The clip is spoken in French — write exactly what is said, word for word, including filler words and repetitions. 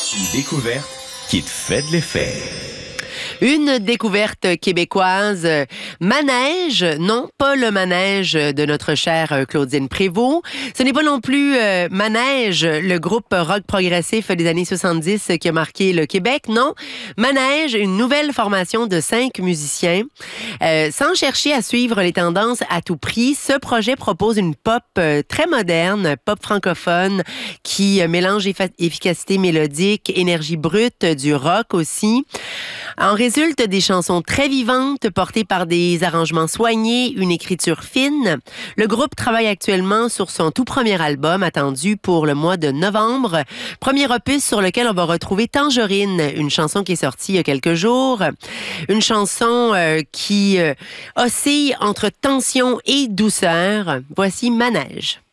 Une découverte qui te fait de l'effet. Une découverte québécoise. Manège, non, pas le manège de notre chère Claudine Prévost. Ce n'est pas non plus euh, Manège, le groupe rock progressif des années soixante-dix qui a marqué le Québec. Non, Manège, une nouvelle formation de cinq musiciens. Euh, sans chercher à suivre les tendances à tout prix, ce projet propose une pop euh, très moderne, pop francophone, qui euh, mélange effa- efficacité mélodique, énergie brute, du rock aussi. En résulte des chansons très vivantes, portées par des arrangements soignés, une écriture fine. Le groupe travaille actuellement sur son tout premier album, attendu pour le mois de novembre. Premier opus sur lequel on va retrouver Tangerine, une chanson qui est sortie il y a quelques jours. Une chanson euh, qui euh, oscille entre tension et douceur. Voici Manège.